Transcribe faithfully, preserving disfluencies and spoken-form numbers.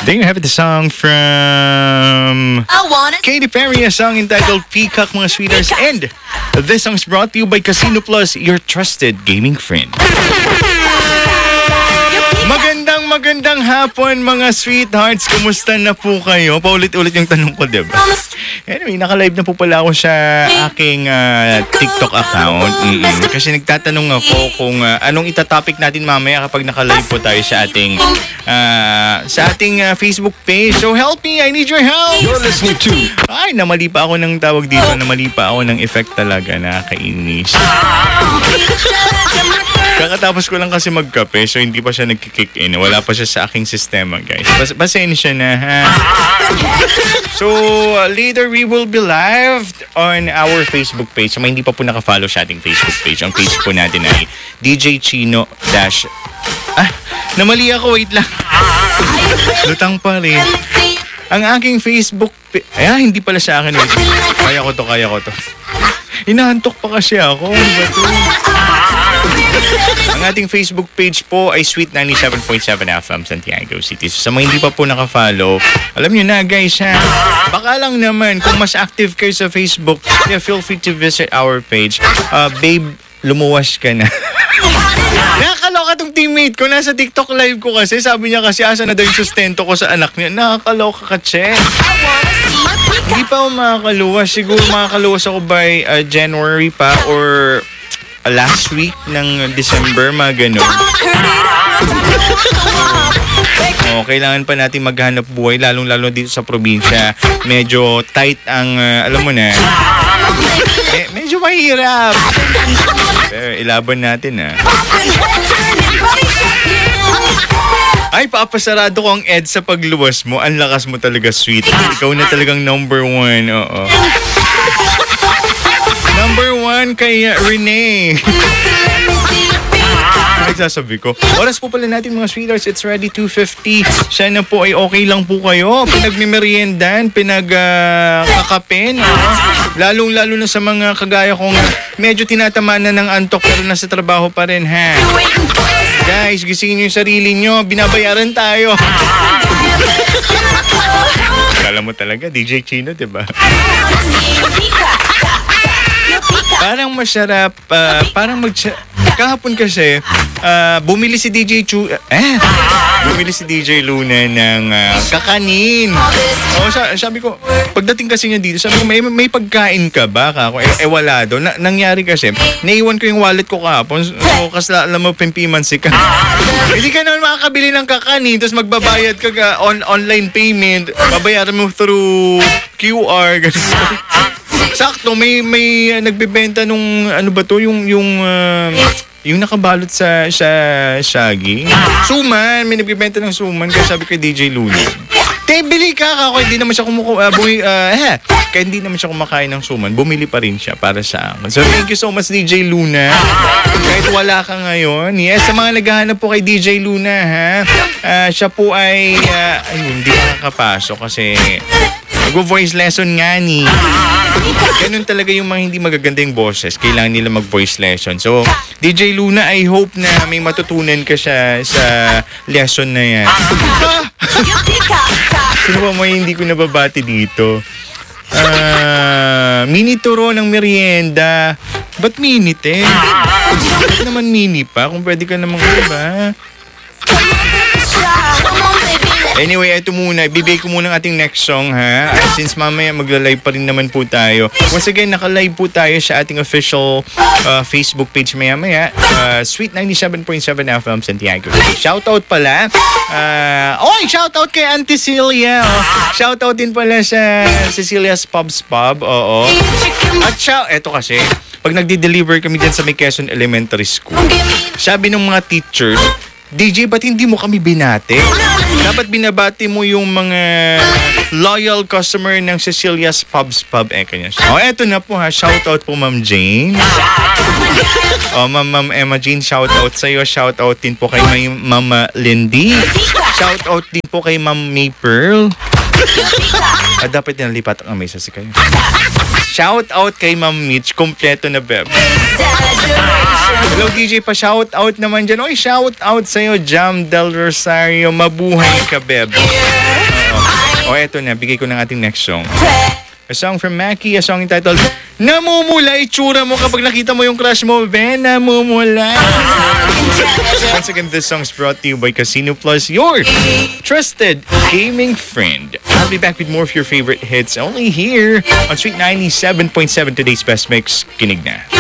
There you have it, the song from Katy Perry, a song entitled Peacock, mga sweethearts. And this song is brought to you by Casino Plus, your trusted gaming friend. Magandang magandang hapon, mga sweethearts. Kumusta na po kayo? Paulit-ulit yung tanong ko, diba? Anyway, naka-live na po pala ako sa aking uh, TikTok account. Mm-mm. Kasi nagtatanong ako kung uh, anong itatopic natin mamaya kapag naka-live po tayo sa ating uh, sa ating uh, Facebook page. So help me, I need your help. You're listening to... Ay, namali pa ako ng tawag dito. Namali pa ako ng effect talaga. Nakakainis. Kakatapos ko lang kasi magkape, so hindi pa siya nagkikick in. Wala pa siya sa aking sistema, guys. Bas pasensya na, ha? So, uh, later we will be live on our Facebook page. So, may hindi pa po nakafollow sa ating Facebook page. Ang page po natin ay D J Chino dash... Ah, namali ako. Wait lang. Lutang pa rin. Ang aking Facebook page... Ay, hindi pala sa akin. Wait. Kaya ko to, kaya ko to. Inahantok pa kasi ako. Ano ba to? Ang ating Facebook page po ay Sweet ninety-seven point seven F M Santiago City. So, sa mga hindi pa po naka-follow, alam nyo na, guys, ha? Baka lang naman, kung mas active kayo sa Facebook, yeah, feel free to visit our page. Uh, babe, lumuwas ka na. Nakakaloka tong teammate ko. Nasa TikTok live ko kasi. Sabi niya kasi, asa na daw yung sustento ko sa anak niya. Nakakaloka ka, che. Hindi pa ako makakaluwas. Siguro makakaluwas ako by uh, January pa or uh, last week ng December, mga ganun. Oh, kailangan pa natin maghanap buhay, lalong-lalo dito sa probinsya. Medyo tight ang, uh, alam mo na, eh, medyo mahirap. Pero ilaban natin, ha. Ay, papasarado ko ang ed sa pagluwas mo. Ang lakas mo talaga, sweet. Ikaw na talagang number one. Oo. Number one kay Renee. Nagsasabi ko. Oras po pala natin, mga sweethearts. It's ready two fifty. Sana po ay okay lang po kayo. Pinagmimeriendan, pinagkakapin. Uh, Lalong-lalo na sa mga kagaya kong medyo tinatamaan na ng antok pero nasa trabaho pa rin, ha? Guys, gisingin nyo yung sarili nyo. Binabayaran tayo. Kala mo talaga, D J Chino, diba? Parang masarap, uh, parang mag... Kahapon kasi, uh, bumili si D J Chu... Eh, bumili si D J Luna ng uh, kakanin. O, sa, sabi ko, pagdating kasi niya dito, sabi ko, may, may pagkain ka ba? Kako, eh, eh, wala daw. Na, nangyari kasi, naiwan ko yung wallet ko kahapon. So, kasi alam mo, pimpiman si ka. Hindi ka naman makakabili ng kakanin, tapos magbabayad ka ka on, online payment, babayaran mo through Q R. Sakto, may may uh, nagbebenta nung ano ba to, yung yung uh, yung nakabalot sa sa saging. Suman, may nagbebenta ng suman kaya sabi kay D J Luna. Te, bili ka kako, hindi naman siya kumuku uh, bumi, uh, eh, kaya hindi naman siya kumakain ng suman. Bumili pa rin siya para sa akin. So thank you so much, D J Luna. Kahit wala ka ngayon. Yes, sa mga naghahanap po kay D J Luna, ha. Uh, siya po ay uh, ayun, hindi makakapasok kasi nag-voice lesson nga ni. Ganun talaga yung mga hindi magaganda yung boses. Kailangan nila mag-voice lesson. So, D J Luna, I hope na may matutunan ka siya sa lesson na yan. Ah! Sino ba may hindi ko nababati dito? Uh, mini turo ng merienda. Ba't minit eh? Ba't naman mini pa? Kung pwede ka namang iba. Anyway, ito muna. Ibibigay ko muna ang ating next song, ha? Since mamaya magla-live pa rin naman po tayo. Once again, naka-live po tayo sa ating official uh, Facebook page maya-maya. Uh, Sweet ninety-seven point seven F M Santiago. Shoutout pala. Uh, Oy, shoutout kay Auntie Celia. Oh. Shoutout din pala sa Cecilia's Pubs Pub. Oo. At shout, eto kasi, pag nagde-deliver kami dyan sa may Quezon Elementary School, sabi ng mga teachers, D J, ba't hindi mo kami binati? Dapat binabati mo yung mga loyal customer ng Cecilia's Pubs Pub. Eh, kanya siya. O, eto na po, ha. Shoutout po, Ma'am Jane. O, Ma'am, Ma'am Emma Jane, shoutout sa'yo. Shoutout din po kay Ma'am Lindy. Shoutout din po kay Ma'am May Pearl. Ah, dapat nalipat ang mesa si kayo. Shout out kay Ma'am Mitch, kompleto na beb. Hello D J, pa shout out naman dyan. Oy, shout out sa'yo, Jam Del Rosario. Mabuhay ka beb. O, eto na. Bigay ko ng ating next song. A song from Mackie, a song entitled Namumula Itsura Mo Kapag Nakita Mo Yung Crush Mo, Ben, namumula. Once again, this song is brought to you by Casino Plus, your trusted gaming friend. I'll be back with more of your favorite hits only here on Sweet ninety-seven point seven, today's best mix. Kinig na.